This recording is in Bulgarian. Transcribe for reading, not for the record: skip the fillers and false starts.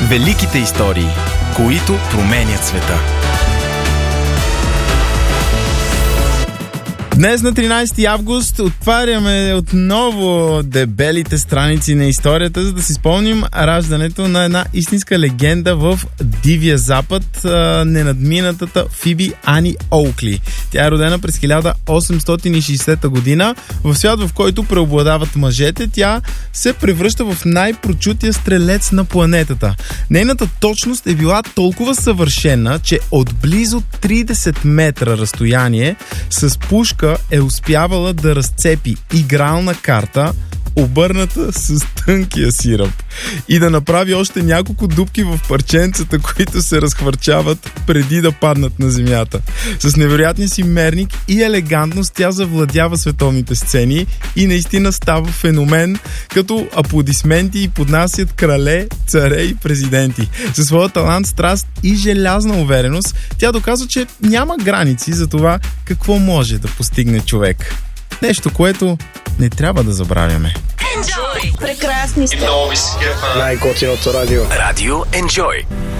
Великите истории, които променят света. Днес на 13 август отваряме отново дебелите страници на историята, за да си спомним раждането на една истинска легенда в Дивия Запад, ненадминатата Фиби Ани Оукли. Тя е родена през 1860 година. В свят, в който преобладават мъжете, тя се превръща в най-прочутия стрелец на планетата. Нейната точност е била толкова съвършена, че от близо 30 метра разстояние с пушка е успявала да разцепи игрална карта, обърната с тънкия сироп, и да направи още няколко дупки в парченцата, които се разхвърчават преди да паднат на земята. С невероятния си мерник и елегантност тя завладява световните сцени и наистина става феномен, като аплодисменти и поднасят крале, царе и президенти. Със своя талант, страст и желязна увереност, тя доказва, че няма граници за това какво може да постигне човек. Нещо, което не трябва да забравяме. Enjoy! Прекрасни сте! Най-готиното радио. Радио Enjoy.